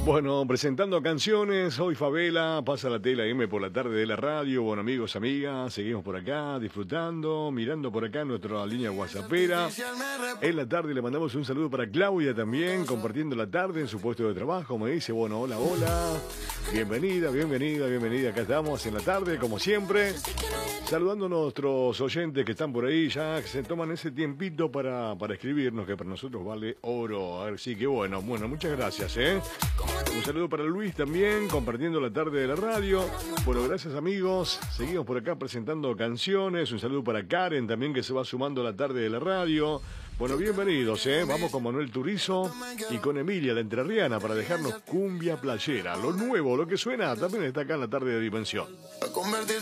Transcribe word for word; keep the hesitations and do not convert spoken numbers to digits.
Bueno, presentando canciones, hoy Favela, pasa la tela M por la tarde de la radio. Bueno, amigos, amigas, seguimos por acá, disfrutando, mirando por acá nuestra línea WhatsAppera. En la tarde le mandamos un saludo para Claudia también, compartiendo la tarde en su puesto de trabajo. Me dice, bueno, hola, hola, bienvenida, bienvenida, bienvenida. Acá estamos en la tarde, como siempre, saludando a nuestros oyentes que están por ahí, ya que se toman ese tiempito para, para escribirnos, que para nosotros vale oro. A ver, sí, que bueno, bueno, muchas gracias, ¿eh? Un saludo para Luis también, compartiendo la tarde de la radio. Bueno, gracias amigos. Seguimos por acá presentando canciones. Un saludo para Karen también, que se va sumando a la tarde de la radio. Bueno, bienvenidos, ¿eh? Vamos con Manuel Turizo y con Emilia, la entrerriana, para dejarnos cumbia playera. Lo nuevo, lo que suena, también está acá en la tarde de Dimensión.